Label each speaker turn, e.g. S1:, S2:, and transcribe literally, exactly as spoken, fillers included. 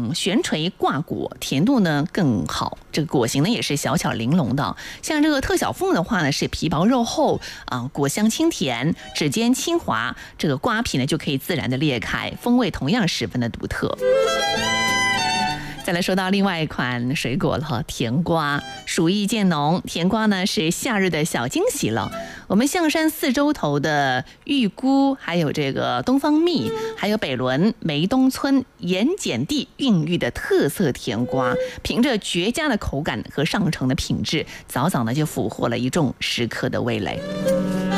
S1: 种悬垂挂果，甜度呢更好，这个果形呢也是小巧玲珑的。像这个特小凤的话呢，是皮薄肉厚啊，果香清甜，指尖轻滑，这个瓜皮呢就可以自然的裂开，风味同样十分的独特。再来说到另外一款水果了，甜瓜，暑意渐浓，甜瓜呢是夏日的小惊喜了。我们象山四周头的玉菇，还有这个东方蜜，还有北仑梅东村盐碱地孕育的特色甜瓜，凭着绝佳的口感和上乘的品质，早早呢就俘获了一众食客的味蕾。